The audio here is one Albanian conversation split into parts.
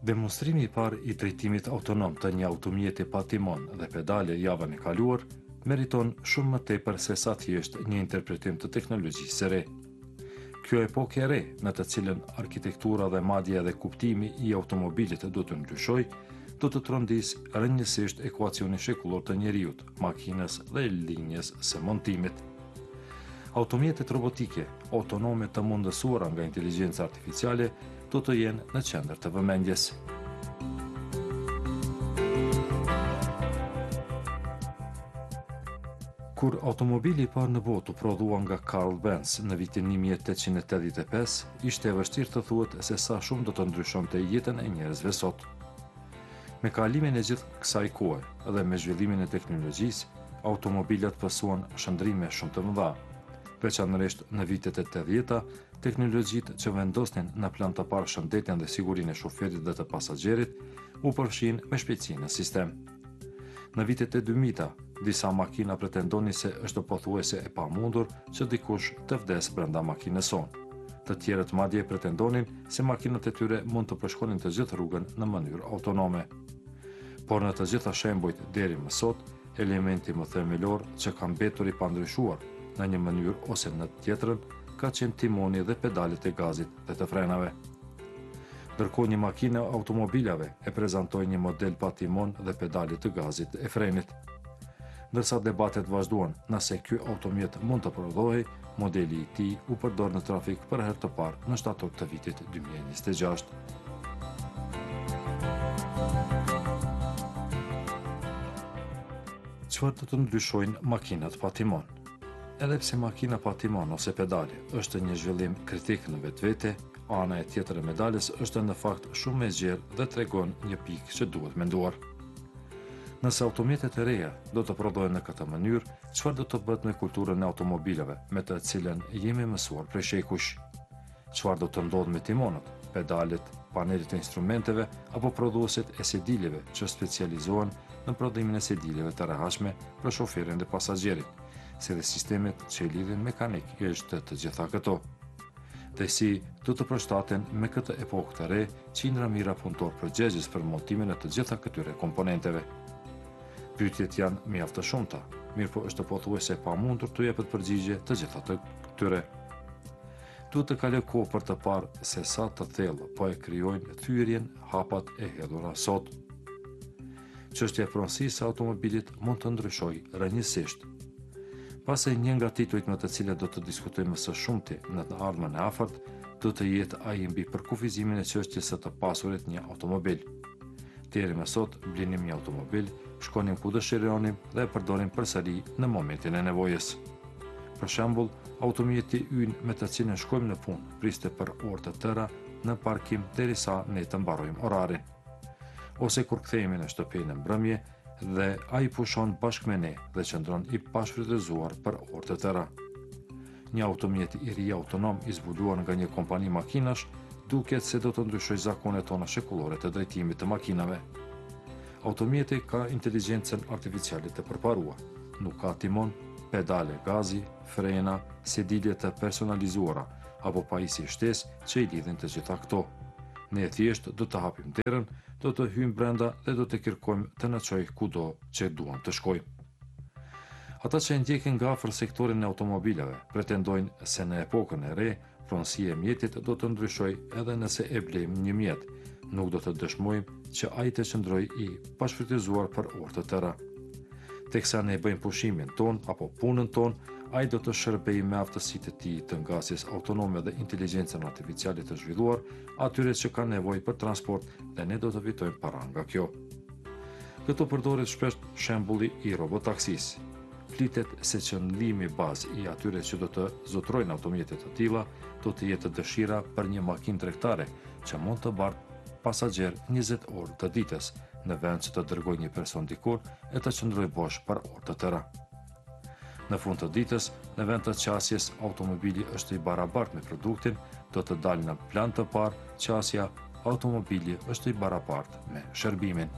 Demonstrimi i parë i drejtimit autonom të një automjeti pa timon dhe pedale javën e kaluar meriton shumë më tepër se sa thjesht një interpretim të teknologjisë së re. Kjo epokë e re, në të cilën arkitektura dhe madje edhe kuptimi i automobilit do të ndryshojë, do të trondisë rrënjësisht ekuacionin shekullor të njerëzit, makinës dhe linjës së montimit. Automjetet robotike, autonome të mundësuara nga inteligjenca artificiale, do të jenë në qendër të vëmendjes. Kur automobili i parë në botë u prodhua nga Carl Benz në vitin 1885, ishte e vështirë të thuhet se sa shumë do të ndryshonte jetën e njerëzve sot. Me kalimin e gjithë kësaj kohe dhe me zhvillimin e teknologjisë, automobilat pësuan shëndrime shumë të mëdha. Veçanërisht në vitet e 80-ta, teknologjitë që vendosnin në plan të parë shëndetjen dhe sigurinë e shoferit dhe të pasagerit u përfshin me shpejtësi në sistem. Në vitet e 2000-ta, disa makina pretendonin se është pothuajse e pamundur që dikush të vdes brenda makinës sonë. Të tjerët madje pretendonin se makinat e tyre mund të përshkonin të gjithë rrugën në mënyrë autonome. Por në të gjitha shembujt deri më sot, elementi më themelor që ka mbetur i pandryshuar në një mënyrë ose në tjetrën, ka qenë timoni dhe pedalet e gazit dhe të frenave. Ndërkohë një makinë automobilave e prezantoi një model pa timon dhe pedalet të gazit e frenit. Ndërsa debatet vazhduan nëse ky automjet mund të prodhojë, modeli i tij u përdor në trafik për herë të parë në shtator të vitit 2026. Çfarë do të ndryshojnë makinat pa timon? Edhe pse makina pa timon ose pedale është një zhvillim kritik në vetvete, ana e tjetër e medaljes është në fakt shumë e zgjerë dhe tregon një pikë që duhet menduar. Nëse automjetet e reja do të prodhohen në këtë mënyrë, çfarë do të bëhet me kulturën e automobileve, me të cilën jemi mësuar prej shekush? Çfarë do të ndodhë me timonët, pedalet, panelet e instrumenteve apo prodhuesit e sedileve që specializohen në prodhimin e sedileve të rehatshme për shoferin dhe pasagerin, si dhe sistemet që i lidhin mekanikisht të gjitha këto. Dhe si do të përshtaten me këtë epokë të re, qindra mira punëtor përgjegjës për montimin e të gjitha këtyre komponenteve. Pyetjet janë mjaft të shumta, mirë po është pothuajse e pamundur të jepet përgjigje të gjitha të këtyre. Duhet të kalojë kohë për të parë se sa të thellë po e krijojnë thyrjen hapat e hedhura sot. Çështja e pronësisë së automobilit mund të ndryshojë rrënjësisht. Pasi një nga titujt me të cilët do të diskutojmë së shumti në të ardhmen e afërt, do të jetë ai mbi përkufizimin e çështjes së të pasurit një automobil. Deri më sot, blinim një automobil, shkonim ku dëshironim dhe e përdorim përsëri në momentin e nevojës. Për shembull, automjeti ynë me të cilin shkojmë në punë priste për orë të tëra në parkim derisa ne të mbarojmë orarin. Ose kur kthehemi në shtëpi në mbrëmje dhe ai pushon bashkë me ne dhe qëndron i pashfrytëzuar për orë të tëra. Një automjet i ri autonom i zbuluar nga një kompani makinash duket se do të ndryshojë zakonet tona shekullore të drejtimit të makinave. Automjeti ka inteligjencën artificiale të përparuar, nuk ka timon, pedale gazi, frena, sedilje të personalizuara apo pajisje shtesë që i lidhin të gjitha këto. Ne thjesht do të hapim derën, do të hyjmë brenda dhe do të kërkojmë të na çojë kudo që duam të shkojmë. Ata që ndjekin nga afër sektorin e automobilave pretendojnë se në epokën e re, pronësia e mjetit do të ndryshojë edhe nëse e blejmë një mjet, nuk do të dëshmojmë që ai të qëndrojë i pashfrytëzuar për orë të tëra. Teksa ne bëjmë pushimin ton apo punën ton, ai do të shërbejë me aftësitë e tij të ngasjes autonome dhe inteligjencën artificiale të zhvilluar atyre që kanë nevojë për transport dhe ne do të fitojmë para nga kjo. Këto përdoret shpesh shembulli i robotaksisë. Flitet se qëndrimi bazë i atyre që do të zotrojnë automjetet të tilla do të jetë dëshira për një makinë tregtare që mund të bartë pasager 20 orë të ditës, në vend që të dërgojë një person dikur e të qëndrojë bosh për orë të tëra. Në fund të ditës, në vend të qasjes, automobili është i barabartë me produktin, do të dalë në plan të parë qasja, automobili është i barabartë me shërbimin.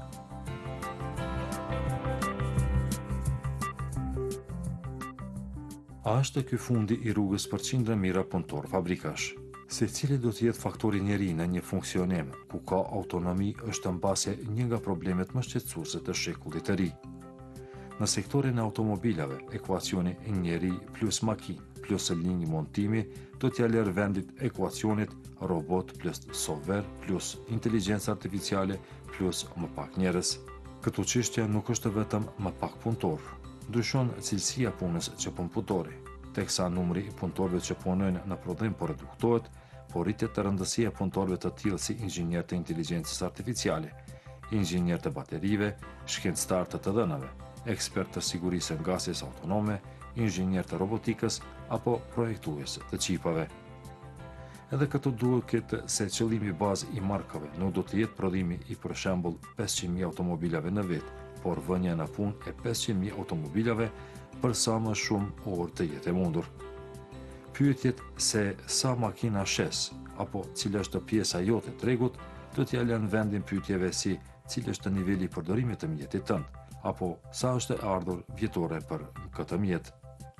A është ky fundi i rrugës për qindra mira punëtor fabrikash? Secili do të jetë faktori njeri në një funksionim, ku ka autonomi është mbase një nga problemet më shqetësuese të shekullit të ri. Në sektorin e automobilave, ekuacioni njeri plus makinë plus linjë montimi do t'ja lërë vendit ekuacionit robot plus software plus inteligjencë artificiale plus më pak njerëz. Këtu çështja nuk është vetëm më pak punëtor, ndryshon cilësia punës që bën punëtori, teksa numri i punëtorëve që punojnë në prodhim po reduktohet, por rritet të rëndësia e punëtorëve të tillë si inxhinier të inteligjencës artificiale, inxhinier të baterive, shkencëtar të dhënave, ekspert të sigurisë në gasjes autonome, inxhinier të robotikës apo projektues të çipave. Edhe këtu duket se qëllimi bazë i markave nuk do të jetë prodhimi i për shembull 500.000 automobilave në vit, por vënia në punë e 500.000 automobilave për sa më shumë orë të jetë e mundur. Pyetjet se sa makina shes apo cila është pjesa jote e tregut do t'ja lënë vendin pyetjeve si cili është niveli i përdorimit të mjetit tënd, apo sa është e ardhur vjetore për këtë mjet.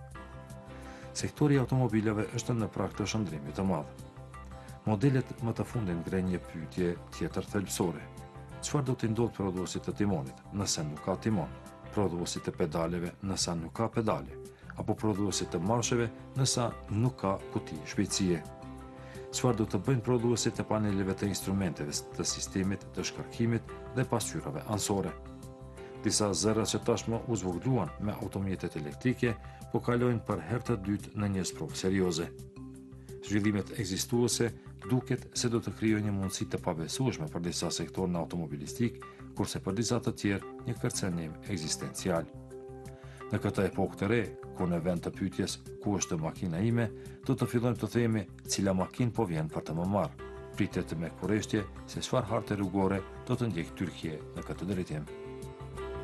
Sektori i automobilave është në prag të shndrimit të madh. Modelet më të fundit ngrenë një pyetje tjetër thelbësore. Çfarë do të ndodhë prodhuesit të timonit nëse nuk ka timon, prodhuesit të pedaleve nëse nuk ka pedale, apo prodhuesit të marsheve nëse nuk ka kuti shpejtësie? Çfarë do të bëjnë prodhuesit të paneleve të instrumenteve të sistemit të shkarkimit dhe pasqyrave anësore? Disa zëra që tashmë u zvogëluan me automjetet elektrike, po kalojnë për herë të dytë në një sprovë serioze. Zhvillimet ekzistuese duket se do të krijojnë një mundësi të pabesueshme për disa sektorë në automobilistik, kurse për disa të tjerë një kërcënim ekzistencial. Në këtë epokë të re, ku në vend të pyetjes ku është makina ime, do të fillojmë të themi cila makinë po vjen për të më marrë. Pritet me kurreshtje se çfarë harte rrugore do të ndjek Tyrkia në këtë drejtim.